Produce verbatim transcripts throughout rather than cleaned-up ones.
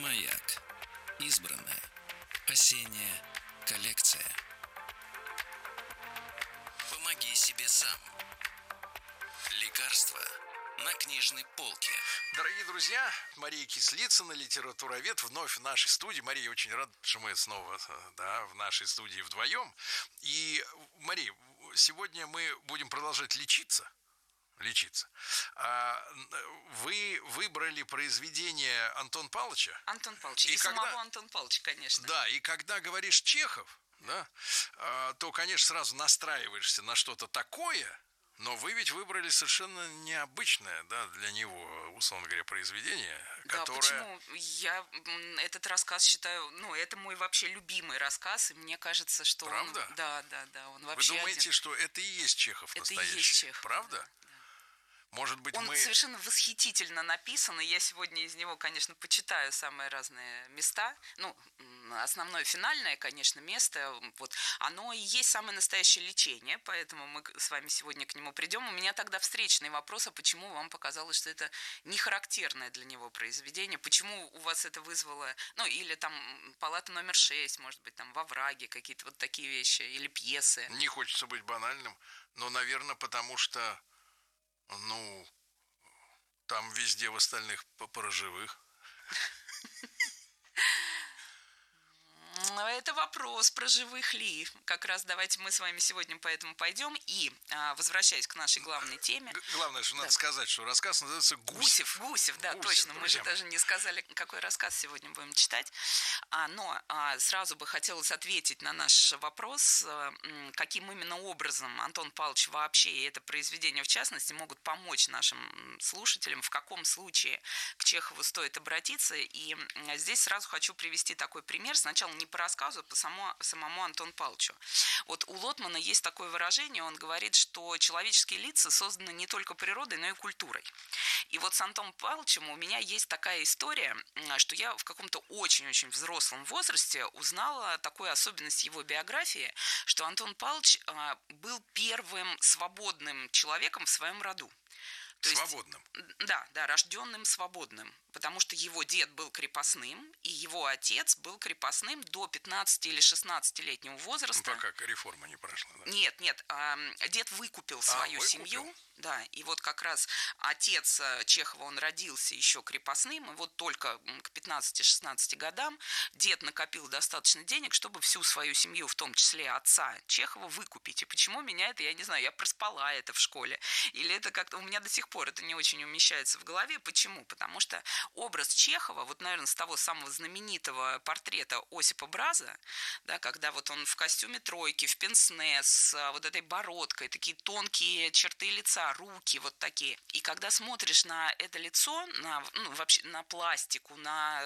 Маяк. Избранное. Осенняя коллекция. Помоги себе сам. Лекарства на книжной полке. Дорогие друзья, Мария Кислицына, литературовед, вновь в нашей студии. Мария, очень рад, что мы снова, да, в нашей студии вдвоем. И, Мария, сегодня мы будем продолжать лечиться. Лечиться. А вы выбрали произведение Антона Павловича? Антон Павлович. И, и когда... самого Антона Павловича, конечно. Да, и когда говоришь Чехов, да, то, конечно, сразу настраиваешься на что-то такое. Но вы ведь выбрали совершенно необычное, да, для него, условно говоря, произведение, да, которое... почему? Я этот рассказ считаю, ну, это мой вообще любимый рассказ, и мне кажется, что Правда? Он... Да, да, да, он вообще Вы думаете, один... что это и есть Чехов настоящий? Это и есть Чехов. Правда? Да. Может быть, он мы... совершенно восхитительно написан, и я сегодня из него, конечно, почитаю самые разные места. Ну, основное финальное, конечно, место, вот, оно и есть самое настоящее лечение, поэтому мы с вами сегодня к нему придем. У меня тогда встречный вопрос, а почему вам показалось, что это не характерное для него произведение? Почему у вас это вызвало, ну, или там палата номер шесть, может быть, там во враге, какие-то вот такие вещи, или пьесы? Не хочется быть банальным, но, наверное, потому что Ну, там везде в остальных про живых. Это вопрос, про живых ли. Как раз давайте мы с вами сегодня поэтому пойдем. И, возвращаясь к нашей главной теме... Главное, что да. надо сказать, что рассказ называется «Гусев». Гусев, Гусев, да, Гусев, точно. Мы же мои. даже не сказали, какой рассказ сегодня будем читать. Но сразу бы хотелось ответить на наш вопрос, каким именно образом Антон Павлович вообще и это произведение в частности могут помочь нашим слушателям, в каком случае к Чехову стоит обратиться. И здесь сразу хочу привести такой пример. Сначала не по рассказу, а по само, самому Антону Павловичу. Вот у Лотмана есть такое выражение, он говорит, что человеческие лица созданы не только природой, но и культурой. И вот с Антоном Павловичем у меня есть такая история, что я в каком-то очень-очень взрослом возрасте узнала такую особенность его биографии, что Антон Павлович был первым свободным человеком в своем роду. То свободным. Есть, да, да, рожденным свободным, потому что его дед был крепостным, и его отец был крепостным до пятнадцати или шестнадцатилетнего возраста. Ну, пока реформа не прошла. Да? Нет, нет, дед выкупил а, свою выкупил. семью, да, и вот как раз отец Чехова, он родился еще крепостным, и вот только к пятнадцати-шестнадцати годам дед накопил достаточно денег, чтобы всю свою семью, в том числе отца Чехова, выкупить. И почему меня это, я не знаю, я проспала это в школе, или это как-то у меня до сих пор это не очень умещается в голове. Почему? Потому что образ Чехова, вот, наверное, с того самого знаменитого портрета Осипа Браза, да, когда вот он в костюме тройки, в пенсне, с вот этой бородкой, такие тонкие черты лица, руки вот такие. И когда смотришь на это лицо, на, ну, вообще на пластику, на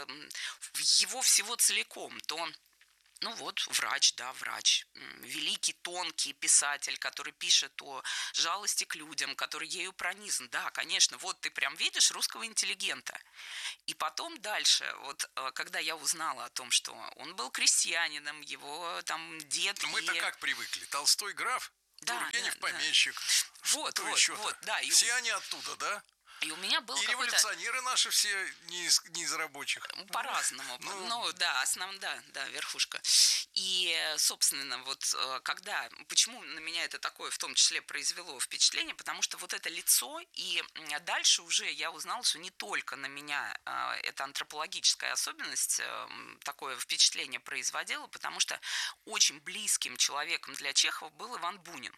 его всего целиком, то... Ну вот, врач, да, врач, великий, тонкий писатель, который пишет о жалости к людям, который ею пронизан. Да, конечно, вот ты прям видишь русского интеллигента. И потом дальше, вот когда я узнала о том, что он был крестьянином, его там дед... Мы-то и... как привыкли, Толстой граф, да, Тургенев да, помещик. Да. Вот, вот, еще-то? вот, да. И... Все они оттуда, да? И у меня был и какой-то... революционеры наши все не из, не из рабочих. По-разному. Ну, ну да, основном, да, да, верхушка. И, собственно, вот когда... Почему на меня это такое в том числе произвело впечатление? Потому что вот это лицо, и дальше уже я узнала, что не только на меня эта антропологическая особенность такое впечатление производила, потому что очень близким человеком для Чехова был Иван Бунин.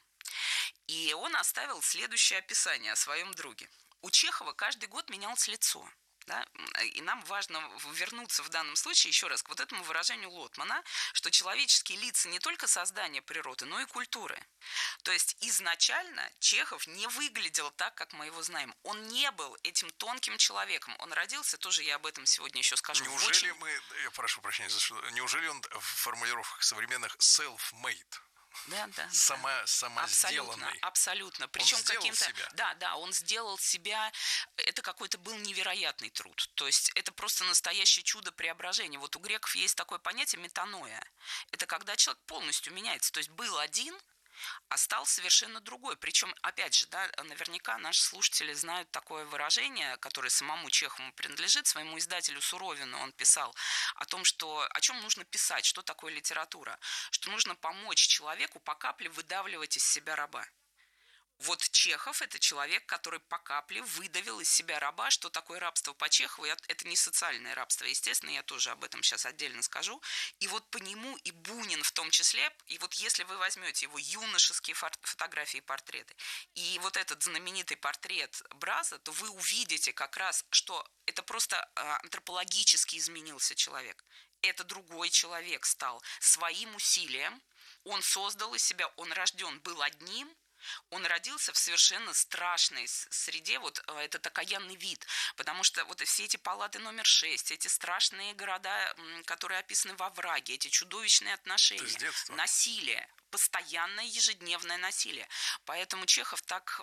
И он оставил следующее описание о своем друге. У Чехова каждый год менялось лицо. Да? И нам важно вернуться в данном случае еще раз к вот этому выражению Лотмана, что человеческие лица не только создание природы, но и культуры. То есть изначально Чехов не выглядел так, как мы его знаем. Он не был этим тонким человеком. Он родился, тоже я об этом сегодня еще скажу. Неужели очень... мы, я прошу прощения за что, неужели он в формулировках современных self-made? Да, да, Сама, да. сама абсолютно, сделанный. абсолютно. Причем каким-то, себя. да, да, он сделал себя. Это какой-то был невероятный труд. То есть это просто настоящее чудо преображения. Вот у греков есть такое понятие метаноя. Это когда человек полностью меняется. То есть был один, а стал совершенно другой. Причем, опять же, да, наверняка наши слушатели знают такое выражение, которое самому Чехову принадлежит, своему издателю Суровину он писал о том, что о чем нужно писать, что такое литература, что нужно помочь человеку по капле выдавливать из себя раба. Вот Чехов – это человек, который по капле выдавил из себя раба. Что такое рабство по Чехову? Это не социальное рабство, естественно, я тоже об этом сейчас отдельно скажу. И вот по нему и Бунин в том числе, и вот если вы возьмете его юношеские фотографии и портреты, и вот этот знаменитый портрет Браза, то вы увидите как раз, что это просто антропологически изменился человек. Это другой человек стал своим усилием. Он создал из себя, он рожден был одним, он родился в совершенно страшной среде, вот этот окаянный вид, потому что вот все эти палаты номер шесть, эти страшные города, которые описаны во враге, эти чудовищные отношения, насилие, постоянное ежедневное насилие. Поэтому Чехов так...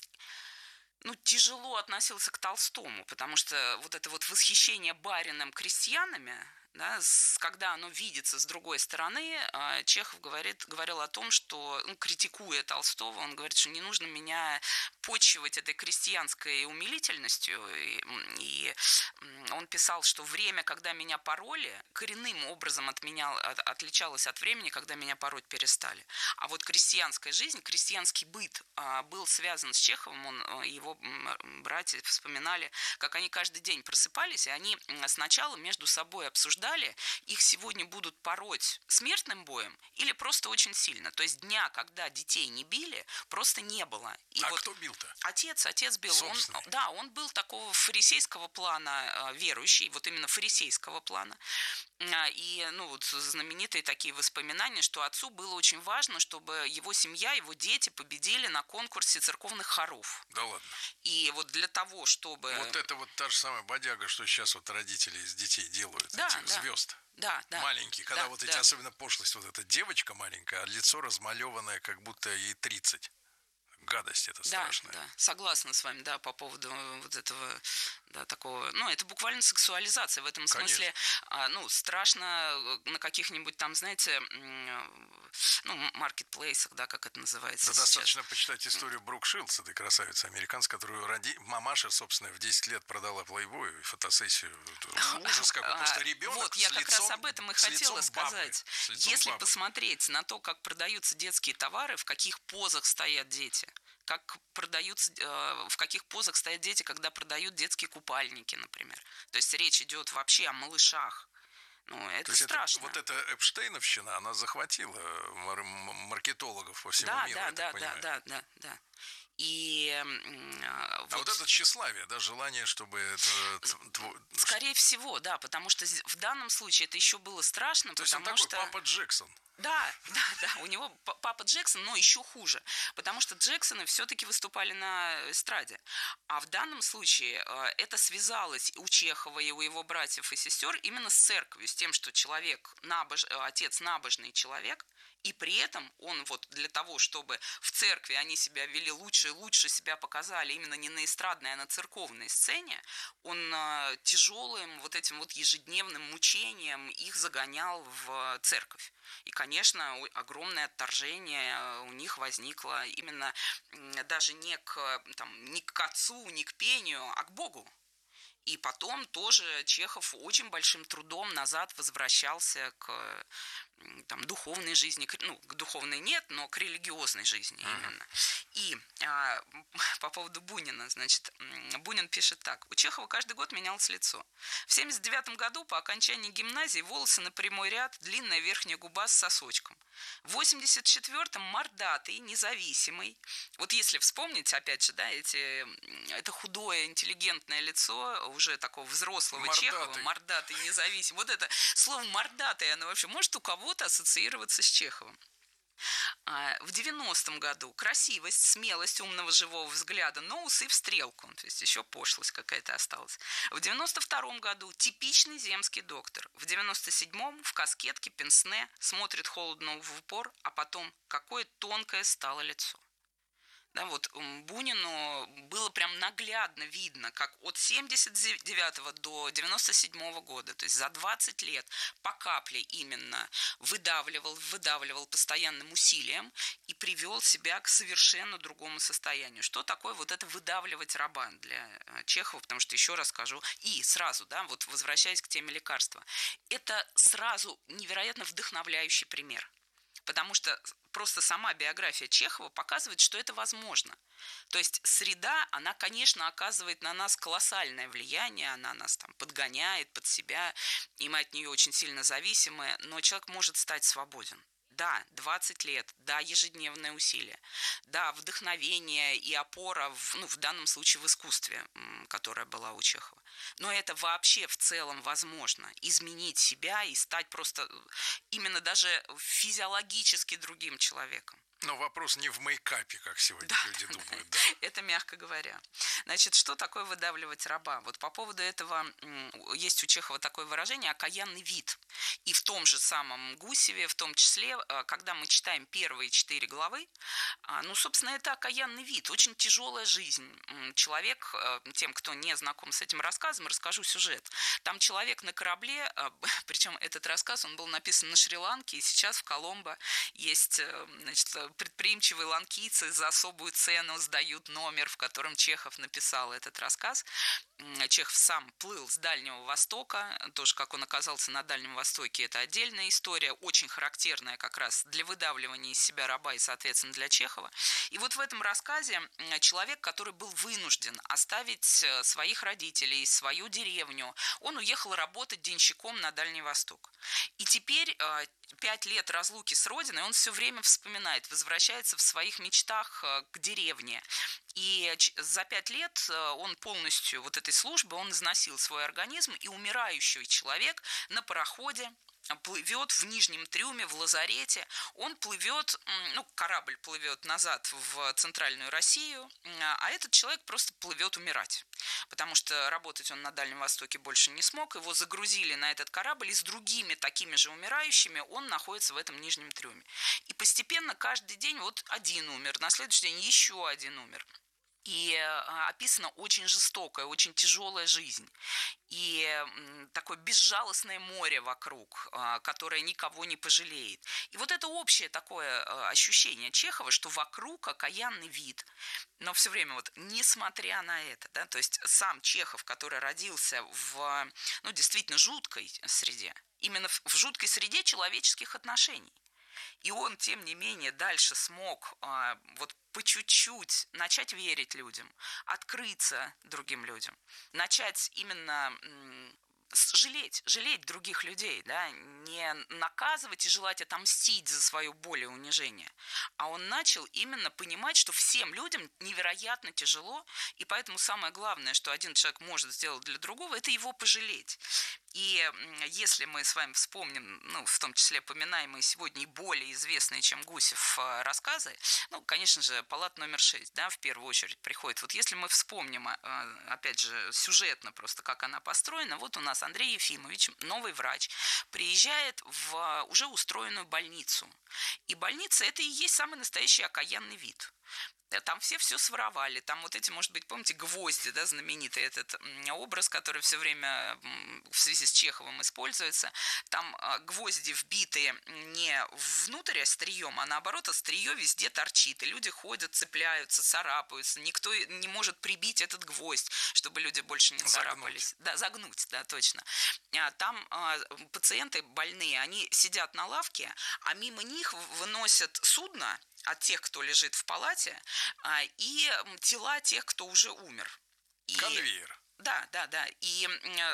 ну, тяжело относился к Толстому, потому что вот это вот восхищение барином крестьянами, да, когда оно видится с другой стороны, Чехов говорит, говорил о том, что, ну, критикуя Толстого, он говорит, что не нужно меня почивать этой крестьянской умилительностью. И, и он писал, что время, когда меня пороли, коренным образом отменял, от, отличалось от времени, когда меня пороть перестали. А вот крестьянская жизнь, крестьянский быт был связан с Чеховым, он, его братья вспоминали, как они каждый день просыпались, и они сначала между собой обсуждали, их сегодня будут пороть смертным боем или просто очень сильно. То есть дня, когда детей не били, просто не было. И а вот кто бил-то? Отец, отец бил. Он, да, он был такого фарисейского плана верующий, вот именно фарисейского плана. И, ну, вот знаменитые такие воспоминания, что отцу было очень важно, чтобы его семья, его дети победили на конкурсе церковных хоров. Да ладно. И вот для того, чтобы... Вот это вот та же самая бодяга, что сейчас вот родители из детей делают, да, этих да. звезд. Да, да. Маленькие, когда да, вот да. эти, особенно пошлость, вот эта девочка маленькая, а лицо размалеванное, как будто ей тридцать. Гадость это страшная. Да, да, согласна с вами, да, по поводу вот этого, да, такого, ну, это буквально сексуализация в этом смысле, а, ну, страшно на каких-нибудь там, знаете, ну, маркетплейсах, да, как это называется. Да, сейчас. Достаточно почитать историю Брук Шилдс, этой красавицы американской, которую роди... мамаша, собственно, в десять лет продала плейбою и фотосессию. Ужас какой, просто ребенок Вот, с я как лицом, раз об этом и хотела сказать. Бабы, Если бабы. посмотреть на то, как продаются детские товары, в каких позах стоят дети, как продаются, в каких позах стоят дети, когда продают детские купальники, например. То есть речь идет вообще о малышах. Ну, это То страшно. Это, вот эта Эпштейновщина, она захватила мар- маркетологов по всему да, миру, да, я да, так да, понимаю. да, да, да. И а вот, вот это тщеславие, да, желание, чтобы это... Скорее всего, да, потому что в данном случае это еще было страшно, То потому есть он такой что... папа Джексон. Да, да, да, у него папа Джексон, но еще хуже, потому что Джексоны все-таки выступали на эстраде. А в данном случае это связалось у Чехова и у его братьев и сестер именно с церковью, с тем, что человек, набож... отец набожный человек, и при этом он вот для того, чтобы в церкви они себя вели лучше и лучше себя показали именно не на эстрадной, а на церковной сцене, он тяжелым вот этим вот ежедневным мучением их загонял в церковь. И, конечно, огромное отторжение у них возникло именно даже не к, там, не к отцу, не к пению, а к Богу. И потом тоже Чехов очень большим трудом назад возвращался к там, духовной жизни, ну, к духовной нет, но к религиозной жизни uh-huh. именно. И а, по поводу Бунина, значит, Бунин пишет так. У Чехова каждый год менялось лицо. В семьдесят девятом году по окончании гимназии волосы на прямой ряд, длинная верхняя губа с сосочком. В восемьдесят четвёртом мордатый, независимый. Вот если вспомнить, опять же, да, эти, это худое, интеллигентное лицо уже такого взрослого мордатый. Чехова, мордатый, независимый. Вот это слово мордатый, оно вообще может у кого-то ассоциироваться с Чеховым. В девяностом году красивость, смелость, умного живого взгляда, но усы в стрелку, то есть еще пошлость какая-то осталась. В девяносто втором году типичный земский доктор. В девяносто седьмом в каскетке, пенсне, смотрит холодно в упор, а потом какое тонкое стало лицо. Да, вот Бунину было прям наглядно видно, как от семьдесят девятого до девяносто седьмого года, то есть за двадцать лет по капле именно выдавливал, выдавливал постоянным усилием и привел себя к совершенно другому состоянию. Что такое вот это выдавливать раба для Чехова? Потому что, еще раз скажу, и сразу, да, вот возвращаясь к теме лекарства, это сразу невероятно вдохновляющий пример. Потому что просто сама биография Чехова показывает, что это возможно. То есть среда, она, конечно, оказывает на нас колоссальное влияние, она нас там подгоняет под себя, и мы от нее очень сильно зависимы, но человек может стать свободен. Да, двадцать лет, да, ежедневные усилия, да, вдохновение и опора, в, ну, в данном случае в искусстве, которая была у Чехова. Но это вообще в целом возможно, изменить себя и стать просто именно даже физиологически другим человеком. Но вопрос не в мейкапе, как сегодня да, люди думают. Да. Это мягко говоря. Значит, что такое выдавливать раба? Вот по поводу этого есть у Чехова такое выражение «окаянный вид». И в том же самом Гусеве, в том числе, когда мы читаем первые четыре главы, ну, собственно, это окаянный вид, очень тяжелая жизнь. Человек, тем, кто не знаком с этим рассказом, расскажу сюжет. Там человек на корабле, причем этот рассказ, он был написан на Шри-Ланке, и сейчас в Коломбо есть, значит, предприимчивые ланкийцы за особую цену сдают номер, в котором Чехов написал этот рассказ. Чехов сам плыл с Дальнего Востока, тоже как он оказался на Дальнем Востоке, это отдельная история, очень характерная как раз для выдавливания из себя раба и, соответственно, для Чехова. И вот в этом рассказе человек, который был вынужден оставить своих родителей, свою деревню, он уехал работать денщиком на Дальний Восток. И теперь пять лет разлуки с родиной он все время вспоминает, возвращается в своих мечтах к деревне. И за пять лет он полностью вот этой службы, он износил свой организм, и умирающий человек на пароходе плывет в нижнем трюме, в лазарете, он плывет, ну, корабль плывет назад в центральную Россию, а этот человек просто плывет умирать, потому что работать он на Дальнем Востоке больше не смог, его загрузили на этот корабль, и с другими такими же умирающими он находится в этом нижнем трюме. И постепенно каждый день вот один умер, на следующий день еще один умер. И описана очень жестокая, очень тяжелая жизнь. И такое безжалостное море вокруг, которое никого не пожалеет. И вот это общее такое ощущение Чехова, что вокруг окаянный вид. Но все время вот, несмотря на это, да, то есть сам Чехов, который родился в, ну, действительно жуткой среде, именно в, в жуткой среде человеческих отношений. И он, тем не менее, дальше смог а, вот по чуть-чуть начать верить людям, открыться другим людям, начать именно м, жалеть, жалеть других людей, да, не наказывать и желать отомстить за свою боль и унижение, а он начал именно понимать, что всем людям невероятно тяжело, и поэтому самое главное, что один человек может сделать для другого, это его пожалеть. И если мы с вами вспомним, ну, в том числе поминаемые сегодня и более известные, чем Гусев, рассказы, ну, конечно же, палата номер шесть, да, в первую очередь приходит. Вот если мы вспомним, опять же, сюжетно просто, как она построена, вот у нас Андрей Ефимович, новый врач, приезжает в уже устроенную больницу. И больница – это и есть самый настоящий окаянный вид. Там все все своровали, там вот эти, может быть, помните, гвозди, да, знаменитый этот образ, который все время в связи с Чеховым используется, там гвозди вбиты не внутрь острием, а наоборот острие везде торчит, и люди ходят, цепляются, царапаются, никто не может прибить этот гвоздь, чтобы люди больше не царапались. Загнуть. Да, загнуть, да, точно. Там пациенты больные, они сидят на лавке, а мимо них выносят судно от тех, кто лежит в палате, и тела тех, кто уже умер. И... Конвейер. Да, да, да. И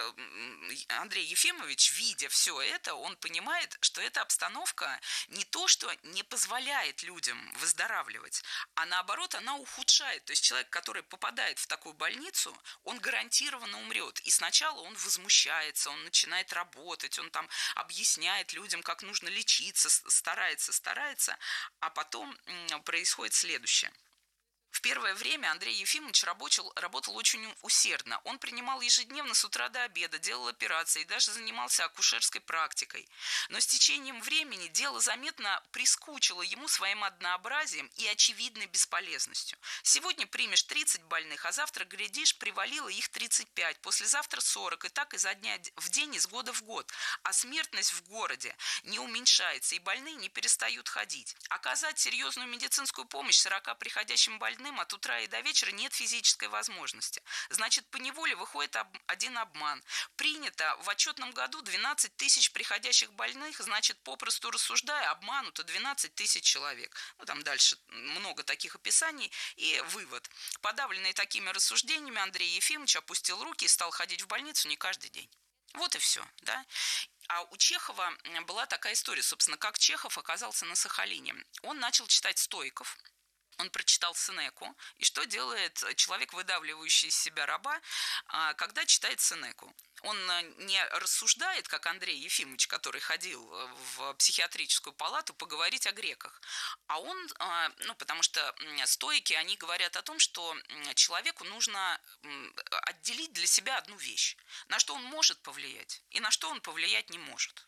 Андрей Ефимович, видя все это, он понимает, что эта обстановка не то, что не позволяет людям выздоравливать, а наоборот, она ухудшает. То есть человек, который попадает в такую больницу, он гарантированно умрет. И сначала он возмущается, он начинает работать, он там объясняет людям, как нужно лечиться, старается, старается, а потом происходит следующее. В первое время Андрей Ефимович работал, работал очень усердно. Он принимал ежедневно с утра до обеда, делал операции и даже занимался акушерской практикой. Но с течением времени дело заметно прискучило ему своим однообразием и очевидной бесполезностью. Сегодня примешь тридцать больных, а завтра, глядишь, привалило их тридцать пять, послезавтра сорок, и так изо дня в день, из года в год. А смертность в городе не уменьшается, и больные не перестают ходить. Оказать серьезную медицинскую помощь сорока приходящим больным от утра и до вечера нет физической возможности. Значит, поневоле выходит об, один обман. Принято в отчетном году двенадцать тысяч приходящих больных, значит, попросту рассуждая, обмануто двенадцать тысяч человек. Ну, там дальше много таких описаний. И вывод. Подавленный такими рассуждениями, Андрей Ефимович опустил руки и стал ходить в больницу не каждый день. Вот и все, да. А у Чехова была такая история, собственно, как Чехов оказался на Сахалине. Он начал читать стоиков. Он прочитал Сенеку, и что делает человек, выдавливающий из себя раба, когда читает Сенеку? Он не рассуждает, как Андрей Ефимович, который ходил в психиатрическую палату поговорить о греках, а он, ну, потому что стоики, они говорят о том, что человеку нужно отделить для себя одну вещь, на что он может повлиять и на что он повлиять не может.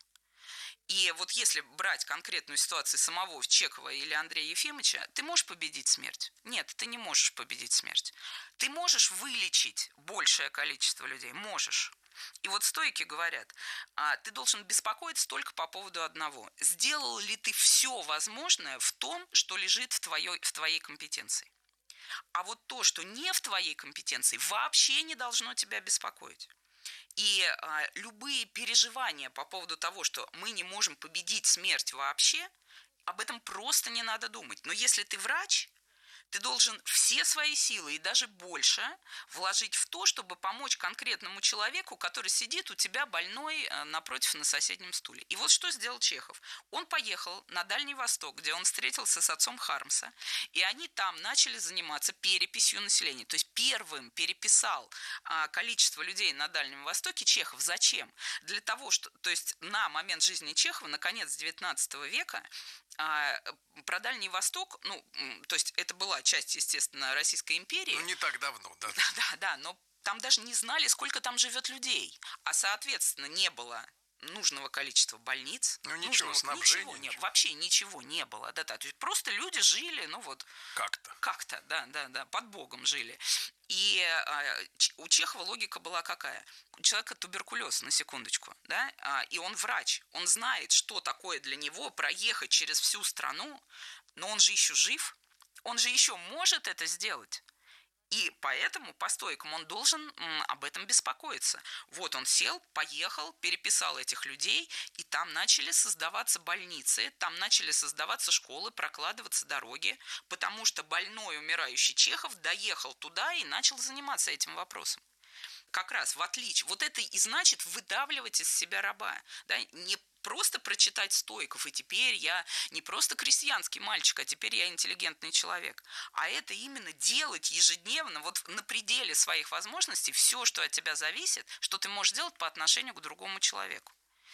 И вот если брать конкретную ситуацию самого Чехова или Андрея Ефимовича, ты можешь победить смерть? Нет, ты не можешь победить смерть. Ты можешь вылечить большее количество людей? Можешь. И вот стойки говорят, ты должен беспокоиться только по поводу одного. Сделал ли ты все возможное в том, что лежит в твоей, в твоей компетенции? А вот то, что не в твоей компетенции, вообще не должно тебя беспокоить. И а, любые переживания по поводу того, что мы не можем победить смерть вообще, об этом просто не надо думать. Но если ты врач, ты должен все свои силы и даже больше вложить в то, чтобы помочь конкретному человеку, который сидит у тебя больной напротив на соседнем стуле. И вот что сделал Чехов. Он поехал на Дальний Восток, где он встретился с отцом Хармса, и они там начали заниматься переписью населения. То есть первым переписал а, количество людей на Дальнем Востоке Чехов. Зачем? Для того, что, то есть на момент жизни Чехова, на конец девятнадцатого века, а, про Дальний Восток, ну, то есть это была часть, естественно, Российской империи. Ну, не так давно, да. Да, да, да, но там даже не знали, сколько там живет людей. А, соответственно, не было нужного количества больниц. Ну, ничего, снабжения. Ничего, ничего. Не, вообще ничего не было. Да, да, то есть просто люди жили, ну вот... Как-то. Как-то, да, да, да, под Богом жили. И а, у Чехова логика была какая? У человека туберкулез, на секундочку, да, а, и он врач. Он знает, что такое для него проехать через всю страну, но он же еще жив, он же еще может это сделать. И поэтому по стойкам он должен м, об этом беспокоиться. Вот он сел, поехал, переписал этих людей, и там начали создаваться больницы, там начали создаваться школы, прокладываться дороги, потому что больной, умирающий Чехов доехал туда и начал заниматься этим вопросом. Как раз в отличие, вот это и значит выдавливать из себя раба, да, не просто прочитать стоиков, и теперь я не просто крестьянский мальчик, а теперь я интеллигентный человек, а это именно делать ежедневно, вот на пределе своих возможностей, все, что от тебя зависит, что ты можешь делать по отношению к другому человеку.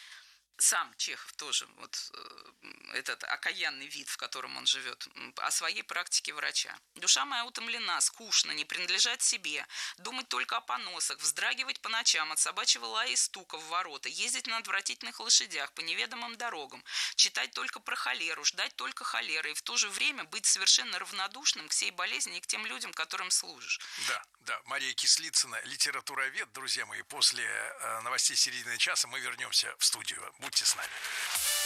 Сам Чехов тоже, вот этот окаянный вид, в котором он живет, о своей практике врача. Душа моя утомлена, скучно, не принадлежать себе, думать только о поносах, вздрагивать по ночам от собачьего лая и стука в ворота, ездить на отвратительных лошадях по неведомым дорогам, читать только про холеру, ждать только холеры и в то же время быть совершенно равнодушным к сей болезни и к тем людям, которым служишь. Да, да, Мария Кислицына, литературовед, друзья мои, после новостей середины часа мы вернемся в студию. Будьте с нами.